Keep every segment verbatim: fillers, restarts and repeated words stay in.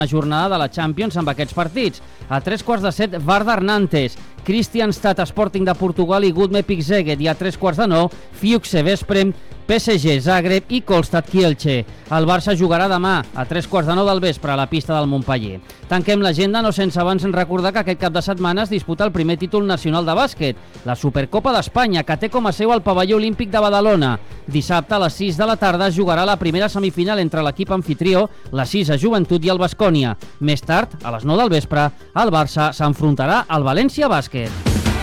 jornada de la Champions amb aquests partits. A tres quarts de set, Vardar Nantes, Kristianstad Sporting de Portugal i Gudme Pixeget, i a tres quarts de nou, Fiuxe Vesprem, P S G Zagreb i Kolstad Kielce. El Barça jugarà demà a tres quarts de nou del vespre a la pista del Montpeller. Tanquem l'agenda no sense abans recordar que aquest cap de setmana es disputa el primer títol nacional de bàsquet, la Supercopa d'Espanya, que té com a seu el pavelló olímpic de Badalona. Dissabte a les sis de la tarda es jugarà la primera semifinal entre l'equip anfitrió, la Sisa Joventut i el Baskonia. Més tard, a les nou del vespre, el Barça s'enfrontarà al València Bàsquet.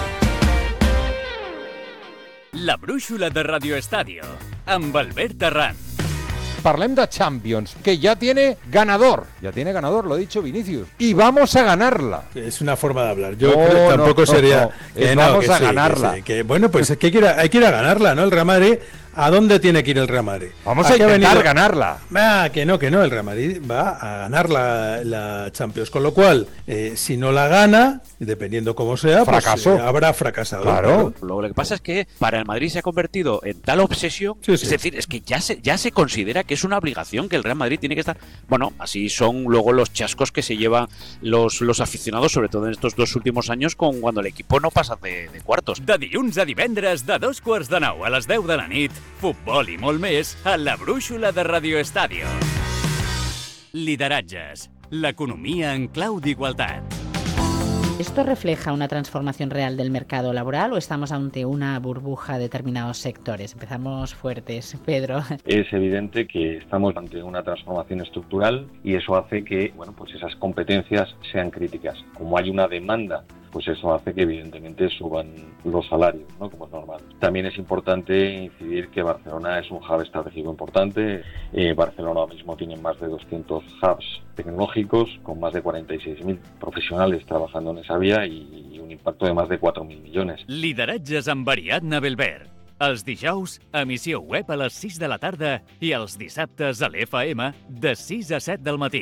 La brúixola de Radio Estadio, amb Albert Arran. Parlem de Champions, que ya tiene ganador. Ya tiene ganador, lo ha dicho Vinicius. Y vamos a ganarla. Es una forma de hablar. Yo no, creo que tampoco no, sería... No, que no. Vamos no, que a sí, ganarla. Que sí, que, bueno, pues es que hay que, ir a, hay que ir a ganarla, ¿no? El Real Madrid... ¿A dónde tiene que ir el Real Madrid? Vamos a, a intentar venido... ganarla. Ah, que no, que no. El Real Madrid va a ganar la, la Champions. Con lo cual, eh, si no la gana, dependiendo cómo sea, Fracasó. pues eh, habrá fracasado. Claro. Lo, lo que pasa es que para el Madrid se ha convertido en tal obsesión, sí, sí. es decir, es que ya se, ya se considera que es una obligación que el Real Madrid tiene que estar... Bueno, así son luego los chascos que se llevan los, los aficionados, sobre todo en estos dos últimos años, con cuando el equipo no pasa de, de cuartos. De dilluns a divendres, de dos quarts de nou a les deu de la nit, futbol i molt més a la brúixola de Radio Estadio. Lideratges, l'economia en clau d'igualtat. ¿Esto refleja una transformación real del mercado laboral o estamos ante una burbuja de determinados sectores? Empezamos fuertes, Pedro. Es evidente que estamos ante una transformación estructural y eso hace que, bueno, pues esas competencias sean críticas. Como hay una demanda, pues eso hace que evidentemente suban los salarios, ¿no? Como es normal. También es importante incidir que Barcelona es un hub estratégico importante. Eh, Barcelona ahora mismo tiene más de doscientos hubs tecnológicos con más de cuarenta y seis mil profesionales trabajando en esa vía y un impacto de más de cuatro mil millones. Lideratges amb Ariadna Belbert. Els dijous, emissió web a les sis de la tarda i els dissabtes a l'F M de sis a set del matí.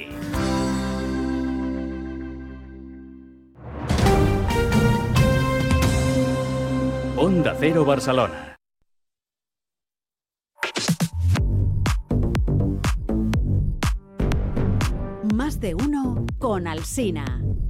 Onda Cero Barcelona. Más de uno con Alsina.